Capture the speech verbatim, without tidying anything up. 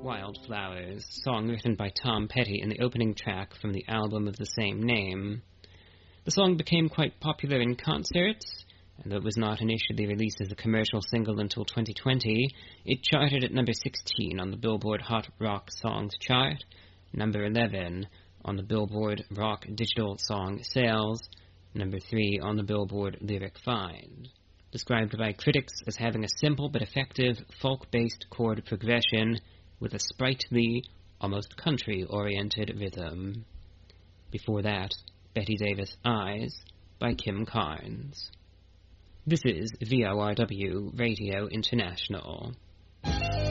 Wildflowers, song written by Tom Petty in the opening track from the album of the same name. The song became quite popular in concerts, and though it was not initially released as a commercial single until twenty twenty, it charted at number sixteen on the Billboard Hot Rock Songs chart, number eleven on the Billboard Rock Digital Song Sales, number three on the Billboard Lyric Find. Described by critics as having a simple but effective folk-based chord progression with a sprightly, almost country-oriented rhythm. Before that, Betty Davis' Eyes by Kim Carnes. This is V O R W Radio International.